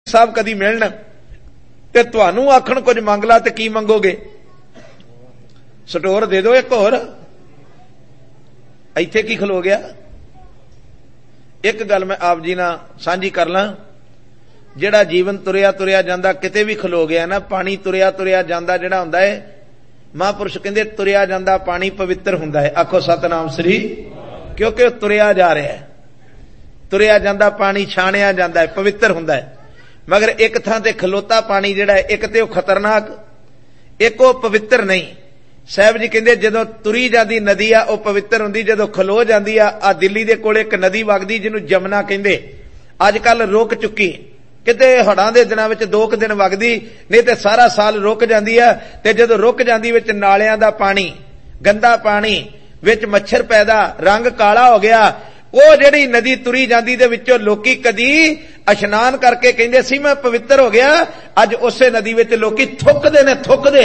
साहब कदी मिलन ते तुहानू आखण कुछ मंग ला ते की मंगोगे? स्टोर दे दो एक होर। इत्थे की खलो गया? एक गल मैं आप जी नाल सांझी कर ला, जिहड़ा जीवन तुरिया तुरिया जांदा किते भी खलो गया ना, पानी तुरिया तुरिया जांदा जिहड़ा हुंदा है, महापुरुष कहंदे तुरिया जांदा पानी पवित्र हुंदा है। आखो सतनाम श्री, क्योंकि तुरिया जा रहा है। तुरिया जांदा पानी छाणिया जांदा है, पवित्र हुंदा है। मगर एक थां ते खलोता पानी जिहड़ा है, एक ते खतरनाक, एक वो पवित्र नहीं। साहब जी कहंदे जदों तुरी जांदी नदी आ, वो पवित्र हुंदी, जदों खलो जांदी आ दिल्ली दे कोल एक नदी वगदी जिन्हों जमुना कहंदे, अजकल रुक चुकी, किते हड़ां दे दिनां विच 2 दिन वगदी, नहीं ते सारा साल रुक जांदी आ। ते जदों रुक जांदी विच नालियां दा पानी, गंदा पानी, विच मच्छर पैदा, रंग काला हो गया। वो जिहड़ी नदी तुरी जांदी दे विचों लोकी कदी इशनान करके कहंदे सी मैं पवित्र हो गया, अज उसे नदी विच लोकी थुकदे ने, थुकदे।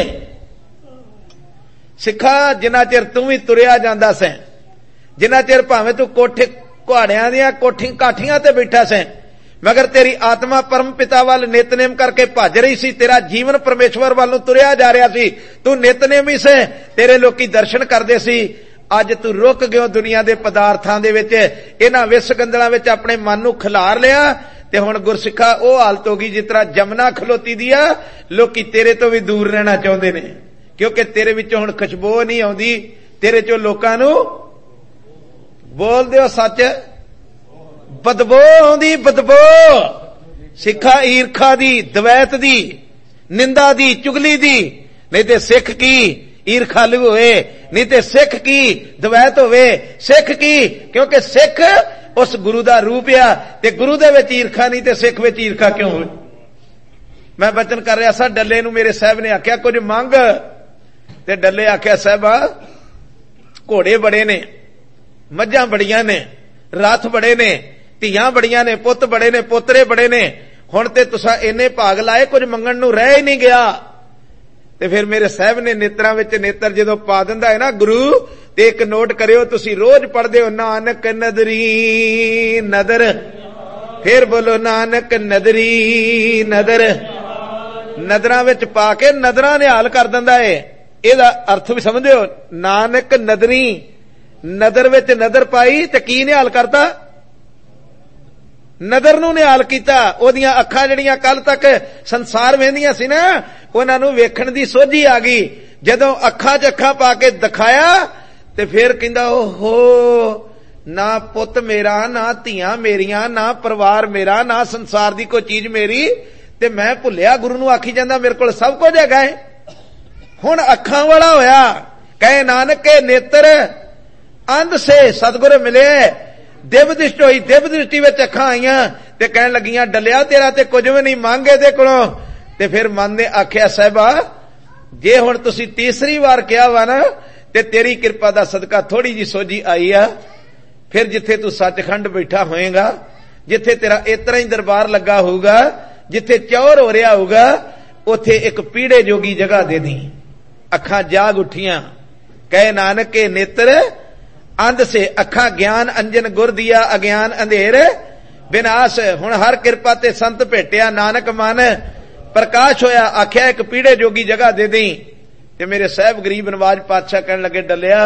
सिखा जिन्ना चिर तू भी तुरिया जांदा सैं, जिन्ना चिर भावें तू कोठे कुहाड़ियां दियां काठियां ते बैठा सैं, मगर तेरी आत्मा परम पिता वाल नितनेम करके भज रही सी, तेरा जीवन परमेश्वर वालों तुरिया जा रहा सी, तू नितनेम ही से, तेरे लोकी दर्शन करदे सी। अज तू रुक गयो दुनिया दे पदार्थां दे विच, इन्हां विस गंदलां विच अपने मन नूं खिलार लिया, ते हुण गुरसिखा ओ हालत हो गई जिस तरह जमुना खलोती दी आ। लोकी तेरे तो भी दूर रहना चाहुंदे ने, क्योंकि तेरे विचों हुण खुशबू नहीं आउंदी, तेरे चों लोकां नूं बोल दिओ सच बदबू आउंदी, बदबू। सिखा ईरखा दी, द्वैत दी, निंदा दी, चुगली दी, नहीं ते सिख की ईरखालू होए, नहीं ते सिख की द्वैत होवे। सिख की क्योंकि सिख उस गुरु दा रूप आ, ते गुरु दे विच ईरखा नहीं ते सिख विच ईरखा क्यों होवे? मैं बचन कर रहा सा, डल्ले नूं मेरे साहब ने आख्या कुछ मंग, ते डल्ले आख्या साहबा घोड़े बड़े ने, मझां बड़ियां ने, रथ बड़े ने, ਧੀਆਂ बड़ियां ने, पुत बड़े ने, पोतरे बड़े ने, हुण ते तुसां इन्ने भाग लाए, कुछ मंगण नूं रह ही नहीं गया। ते फिर मेरे साहब ने नेत्रां विच नेत्र जदों पा दिंदा है ना गुरु, ते एक नोट करियो, तुसीं रोज पढ़दे हो नानक नदरी नदर, फिर बोलो नानक नदरी नदर। नदरां विच पा के नदरां निहाल कर दिंदा है, इहदा अर्थ भी समझदे हो? नानक नदरी, नदर विच नदर पाई ते की निहाल करता? नदर नूं निहाल कीता। ओदियां अखां जिहड़ियां कल तक संसार वेंदियां सी ना, उहनां नूं वेखण दी सोझी आ गई। जदों अखां च अखां पा के दिखाया ते फिर कहंदा ओहो, ना पुत मेरा, ना धीआं मेरियां, ना परिवार मेरा, ना संसार दी कोई चीज मेरी, ते मैं भुलिया गुरु नूं आखी जांदा मेरे कोल सब कुछ हैगा है। हुण अखां वाला होया, कहे नानक के नेत्र अंध से सतगुर मिले, दिव दृष्टि होई, दिव दृष्टि विच अखां आईयां ते कहण लगियां डलिया तेरा ते कुछ भी नहीं मांगे दे कोलों। ते फिर मन ने आख्या साहिबा जे हुण तुसीं तीसरी बार कहा वा ना, ते तेरी किरपा दा सदका थोड़ी जी सोझी आई आ, फिर जिथे तू सचखंड बैठा होएगा, जिथे तेरा इतना ही दरबार लगा होगा, जिथे चौर हो रहा होगा, उथे एक पीड़े जोगी जगह दे दी। अखां जाग उठियां, कहे नानक के नेत्र अंध से, अखां ज्ञान अंजन गुर दिया, अज्ञान अंधेर विनाश। हुण हर किरपा ते संत भेटिया, नानक मन प्रकाश होया। आख्या एक पीड़े जोगी जगह दे दी। ते मेरे साहब गरीब नवाज पातशाह कहन लगे डलिया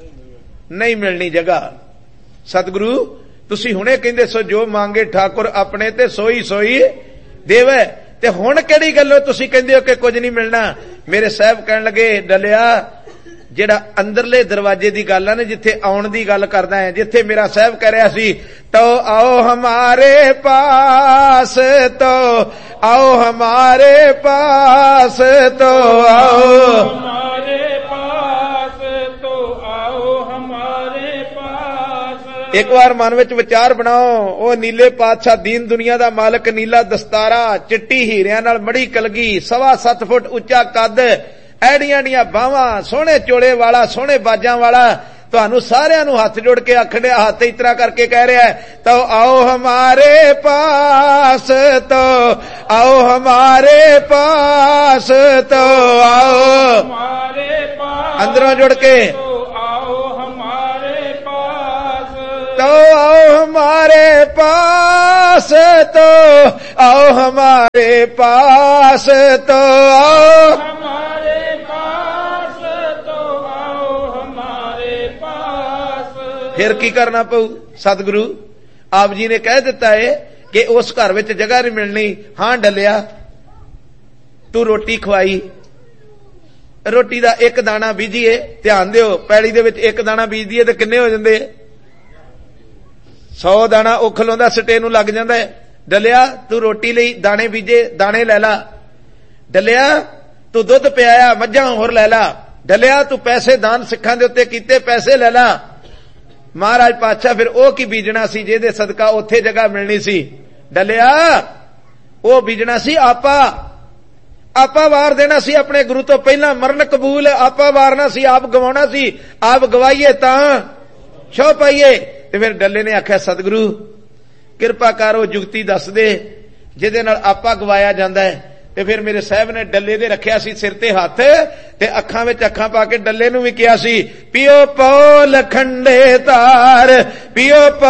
नहीं मिलनी जगह। सतगुरु तुसीं हुणे कहंदे सो जो मांगे ठाकुर अपने ते सोई सोई देवे, ते हुण किहड़ी गल्लों तुसीं कहंदे हो कि कुछ नहीं मिलना? मेरे साहब कहन लगे डलिया जेड़ा अंदरले दरवाजे दी गल है ना, जिथे आउण दी गल करदा है, जिथे मेरा साहब कह रहा सी तो आओ हमारे पास, तो आओ हमारे पास, तो आओ हमारे पास, तो आओ हमारे पास। एक बार मन विच विचार बनाओ, ओ नीले पातशाह दीन दुनिया दा मालक, नीला दस्तारा, चिट्टी हीरियां नाल मड़ी कलगी, 7.25 फुट उच्चा कद, ऐड़ियां ਦੀਆਂ ਬਾਹਾਂ, सोहणे चोले वाला, सोहणे बाजां वाला, तुहानू सारिਆਂ ਨੂੰ हथ जोड़ के आखड़िया, हथ इतरा करके कह रहा है तो आओ हमारे पास, तो आओ हमारे पास, तो आओ हमारे पास, अंदरों जुड़ के आओ हमारे पास, तो आओ हमारे पास, पास तो आओ, हमारे पास तो आओ, हमारे पास तो आओ, हमारे पास। फिर की करना पऊ? सतगुरु आप जी ने कह दिता है कि उस घर विच जगह नहीं मिलनी। हां डलिया, तू रोटी खवाई, रोटी दा एक दाना बीजीए, ध्यान दिओ पैड़ी दे विच एक दाना बीज दीए ते किन्ने हो जांदे? 100 दाना ਉਹ ਖਲੋਂਦਾ ਸਟੇ ਨੂੰ ਲੱਗ ਜਾਂਦਾ ਹੈ। ਡਲਿਆ ਤੂੰ ਰੋਟੀ ਲਈ ਦਾਣੇ ਬੀਜੇ, ਦਾਣੇ ਲੈ ਲਾ। ਡਲਿਆ ਤੂੰ ਦੁੱਧ ਪਿਆਇਆ, ਮੱਝਾਂ ਹੋਰ ਲੈ ਲਾ। ਡਲਿਆ ਤੂੰ ਪੈਸੇ ਦਾਨ ਸਿੱਖਾਂ ਦੇ ਉੱਤੇ ਕੀਤੇ, ਪੈਸੇ ਲੈ ਲਾ। ਮਹਾਰਾਜ ਪਾਤਸ਼ਾਹ ਫਿਰ ਉਹ ਕੀ ਬੀਜਣਾ ਸੀ ਜਿਹਦੇ ਸਦਕਾ ਉੱਥੇ ਜਗ੍ਹਾ ਮਿਲਣੀ ਸੀ? ਡਲਿਆ ਉਹ ਬੀਜਣਾ ਸੀ ਆਪਾ ਵਾਰ ਦੇਣਾ ਸੀ ਆਪਣੇ ਗੁਰੂ ਤੋਂ ਪਹਿਲਾਂ। ਮਰਨ ਕਬੂਲ, ਆਪਾ ਵਾਰਨਾ ਸੀ, ਆਪ ਗਵਾਉਣਾ ਸੀ। ਆਪ ਗਵਾਈਏ ਤਾਂ ਛੋ ਪਾਈਏ। ਤੇ ਫਿਰ ਡੱਲੇ ਨੇ ਆਖਿਆ ਸਤਿਗੁਰੂ ਕਿਰਪਾ ਕਰ ਉਹ ਜੁਗਤੀ ਦੱਸ ਦੇ ਜਿਹਦੇ ਨਾਲ ਆਪਾ ਗਵਾਇਆ ਜਾਂਦਾ ਹੈ। ਤੇ ਫਿਰ ਮੇਰੇ ਸਾਹਿਬ ਨੇ ਡੱਲੇ ਦੇ ਰੱਖਿਆ ਸੀ ਸਿਰ ਤੇ ਹੱਥ ਤੇ ਅੱਖਾਂ ਵਿੱਚ ਅੱਖਾਂ ਪਾ ਕੇ ਡੱਲੇ ਨੂੰ ਵੀ ਕਿਹਾ ਸੀ, ਪੀਓ ਪੋ ਲਖੰਡੇ ਤਾਰ, ਪੀਓ